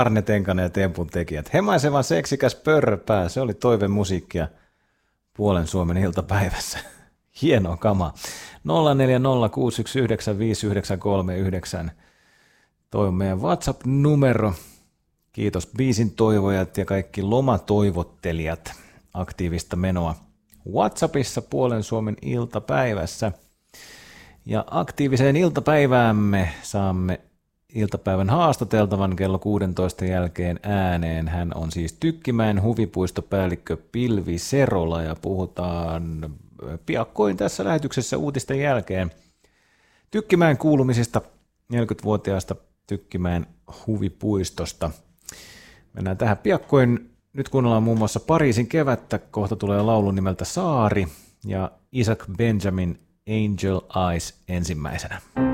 Arne Tenkanen ja Tempun tekijät. Hemaiseva seksikäs pörröpää, se oli toivemusiikkia Puolen Suomen iltapäivässä. Hienoa kama. 0406195939. Toi on meidän WhatsApp-numero. Kiitos biisin toivojat ja kaikki lomatoivottelijat aktiivista menoa WhatsAppissa Puolen Suomen iltapäivässä. Ja aktiiviseen iltapäiväämme saamme iltapäivän haastateltavan kello 16 jälkeen ääneen. Hän on siis Tykkimäen huvipuistopäällikkö Pilvi Serola ja puhutaan piakkoin tässä lähetyksessä uutisten jälkeen Tykkimäen kuulumisista 40-vuotiaasta Tykkimäen huvipuistosta. Mennään tähän piakkoin. Nyt kuunnellaan muun muassa Pariisin kevättä. Kohta tulee laulu nimeltä Saari ja Isaac Benjamin Angel Eyes ensimmäisenä.